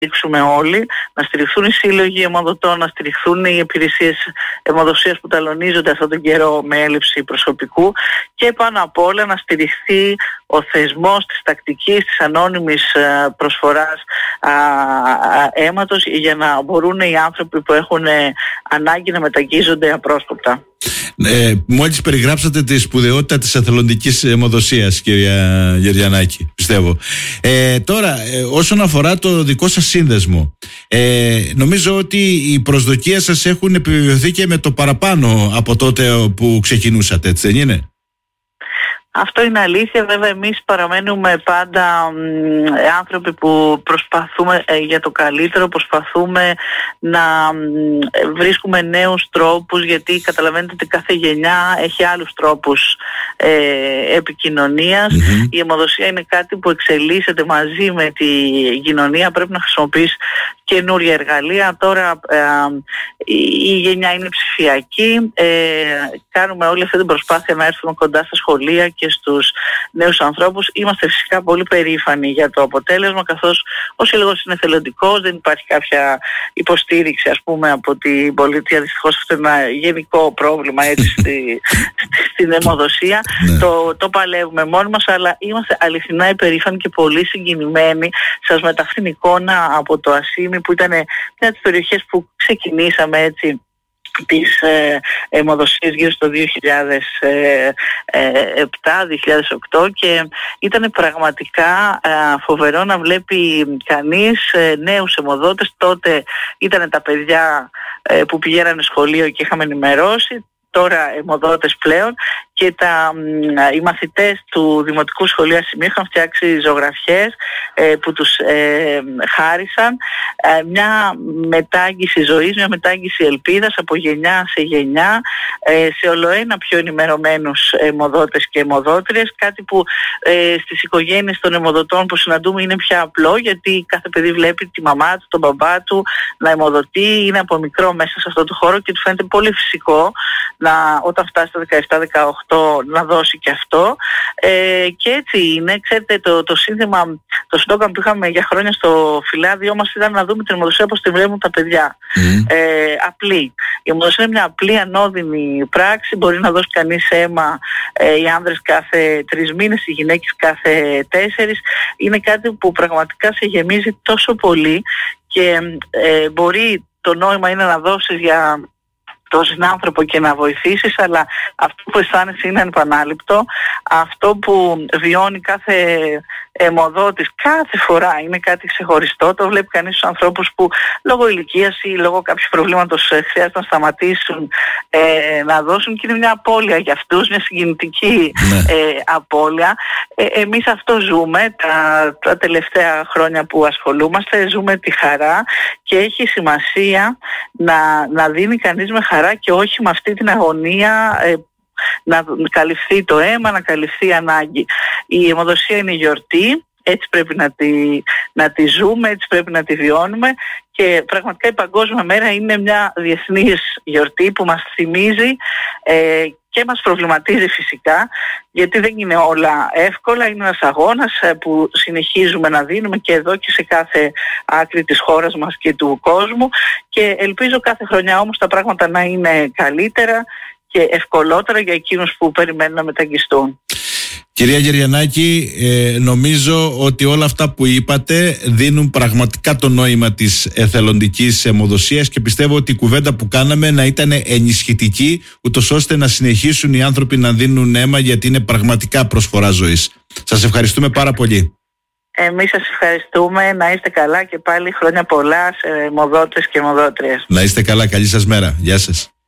στηρίξουμε όλοι, να στηριχθούν οι σύλλογοι αιμοδοτών, να στηριχθούν οι υπηρεσίες αιμοδοσίας που ταλωνίζονται αυτόν τον καιρό με έλλειψη προσωπικού και πάνω απ' όλα να στηριχθεί ο θεσμός της τακτικής, της ανώνυμης προσφοράς αίματος για να μπορούν οι άνθρωποι που έχουν ανάγκη να μεταγγίζονται απρόσκοπτα. Μόλις περιγράψατε τη σπουδαιότητα της εθελοντικής αιμοδοσίας, κυρία Γεριανάκη, πιστεύω. Τώρα, όσον αφορά το δικό σας σύνδεσμο, νομίζω ότι οι προσδοκίες σας έχουν επιβεβαιωθεί και με το παραπάνω από τότε που ξεκινούσατε, έτσι δεν είναι? Αυτό είναι αλήθεια. Βέβαια εμείς παραμένουμε πάντα άνθρωποι που προσπαθούμε για το καλύτερο, προσπαθούμε να βρίσκουμε νέους τρόπους, γιατί καταλαβαίνετε ότι κάθε γενιά έχει άλλους τρόπους επικοινωνίας. Η αιμοδοσία είναι κάτι που εξελίσσεται μαζί με τη κοινωνία, πρέπει να χρησιμοποιείς καινούρια εργαλεία. Τώρα η γενιά είναι ψηφιακή, κάνουμε όλη αυτή την προσπάθεια να έρθουμε κοντά στα σχολεία και στους νέους ανθρώπους. Είμαστε φυσικά πολύ περήφανοι για το αποτέλεσμα, καθώς ο σύλλογος είναι εθελοντικός, δεν υπάρχει κάποια υποστήριξη ας πούμε από την πολιτεία. Δυστυχώς αυτό είναι ένα γενικό πρόβλημα έτσι στην αιμοδοσία. Το παλεύουμε μόνοι μας, αλλά είμαστε αληθινά υπερήφανοι και πολύ συγκινημένοι. Σας μεταφέρω εικόνα από το Ασίμι, που ήταν μια από τις περιοχές που ξεκινήσαμε έτσι της αιμοδοσίας γύρω στο 2007-2008 και ήταν πραγματικά φοβερό να βλέπει κανείς νέους αιμοδότες. Τότε ήταν τα παιδιά που πηγαίνανε σχολείο και είχαμε ενημερώσει, τώρα αιμοδότες πλέον, και οι μαθητές του Δημοτικού Σχολείου Ασημίου είχαν φτιάξει ζωγραφιές που τους χάρισαν μια μετάγγιση ζωής, μια μετάγγιση ελπίδας από γενιά σε γενιά, σε ολοένα πιο ενημερωμένους αιμοδότες και αιμοδότριες, κάτι που στις οικογένειες των αιμοδοτών που συναντούμε είναι πια απλό, γιατί κάθε παιδί βλέπει τη μαμά του, τον μπαμπά του να αιμοδοτεί, είναι από μικρό μέσα σε αυτό το χώρο και του φαίνεται πολύ φυσικό όταν φτάσει στα 17-18 να δώσει και αυτό, και έτσι είναι. Ξέρετε, το σύνθημα, το σλόγγαν που είχαμε για χρόνια στο φυλάδιό μας ήταν να δούμε την αιμοδοσία όπως τη βλέπουν τα παιδιά. Απλή. Η αιμοδοσία είναι μια απλή ανώδυνη πράξη. Μπορεί να δώσει κανείς αίμα, οι άνδρες κάθε 3 μήνες, οι γυναίκες κάθε 4. Είναι κάτι που πραγματικά σε γεμίζει τόσο πολύ και μπορεί, το νόημα είναι να δώσεις για τον συνάνθρωπο και να βοηθήσεις, αλλά αυτό που αισθάνεσαι είναι ανεπανάληπτο. Αυτό που βιώνει κάθε αιμοδότης κάθε φορά είναι κάτι ξεχωριστό. Το βλέπει κανείς στους ανθρώπους που λόγω ηλικίας ή λόγω κάποιου προβλήματος χρειάζεται να σταματήσουν να δώσουν, και είναι μια απώλεια για αυτούς, μια συγκινητική απώλεια. Εμείς αυτό ζούμε τα τελευταία χρόνια που ασχολούμαστε, ζούμε τη χαρά και έχει σημασία να δίνει κανείς με χαρά και όχι με αυτή την αγωνία να καλυφθεί το αίμα, να καλυφθεί η ανάγκη. Η αιμοδοσία είναι γιορτή, έτσι πρέπει να τη ζούμε, έτσι πρέπει να τη βιώνουμε, και πραγματικά η Παγκόσμια Μέρα είναι μια διεθνής γιορτή που μας θυμίζει και μας προβληματίζει φυσικά, γιατί δεν είναι όλα εύκολα. Είναι ένας αγώνας που συνεχίζουμε να δίνουμε και εδώ και σε κάθε άκρη της χώρας μας και του κόσμου, και ελπίζω κάθε χρονιά όμως τα πράγματα να είναι καλύτερα και ευκολότερα για εκείνους που περιμένουν να μεταγγιστούν. Κυρία Γεριανάκη, νομίζω ότι όλα αυτά που είπατε δίνουν πραγματικά το νόημα της εθελοντικής αιμοδοσίας και πιστεύω ότι η κουβέντα που κάναμε να ήταν ενισχυτική, ούτως ώστε να συνεχίσουν οι άνθρωποι να δίνουν αίμα, γιατί είναι πραγματικά προσφορά ζωής. Σας ευχαριστούμε πάρα πολύ. Εμείς σας ευχαριστούμε. Να είστε καλά και πάλι χρόνια πολλά σε αιμοδότες και αιμοδότριες. Να είστε καλά. Καλή σας μέρα. Γεια σας.